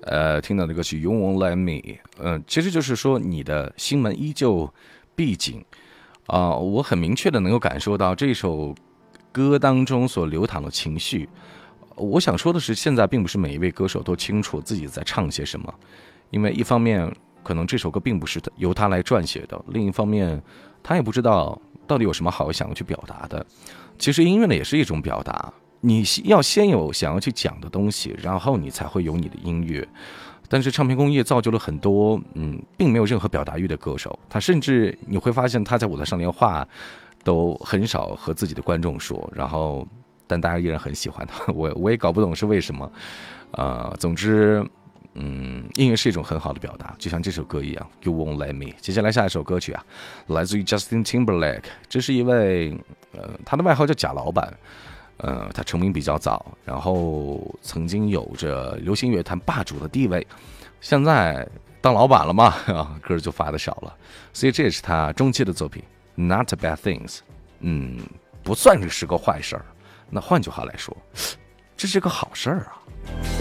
听到的歌曲《You Won't Let Me》，其实就是说你的心门依旧闭紧我很明确的能够感受到这首歌当中所流淌的情绪。我想说的是，现在并不是每一位歌手都清楚自己在唱些什么，因为一方面可能这首歌并不是由他来撰写的，另一方面他也不知道到底有什么好想要去表达的。其实音乐呢也是一种表达，你要先有想要去讲的东西，然后你才会有你的音乐。但是唱片工业造就了很多并没有任何表达欲的歌手，他甚至你会发现他在舞台上连话都很少和自己的观众说，然后但大家依然很喜欢他，我也搞不懂是为什么。总之音乐是一种很好的表达，就像这首歌一样 You Won't Let Me。 接下来下一首歌曲来自于 Justin Timberlake， 这是一位他的外号叫假老板，他成名比较早，然后曾经有着流行乐坛霸主的地位，现在当老板了嘛，歌就发的少了，所以这也是他中期的作品 Not a Bad Things。 不算是个坏事儿，那换句话来说，这是个好事儿啊。